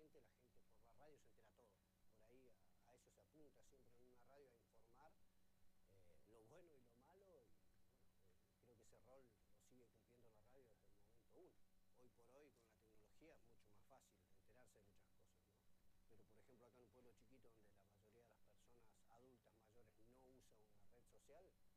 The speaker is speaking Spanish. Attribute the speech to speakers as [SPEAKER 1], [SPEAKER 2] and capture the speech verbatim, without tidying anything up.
[SPEAKER 1] actualmente la gente por la radio se entera todo. Por ahí a, a eso se apunta siempre en una radio, a informar eh, lo bueno y lo malo, y bueno, eh, creo que ese rol lo sigue cumpliendo la radio desde el momento uno. Hoy por hoy con la tecnología es mucho más fácil enterarse de muchas cosas, ¿no? Pero por ejemplo acá en un pueblo chiquito donde la mayoría de las personas adultas mayores no usan una red social,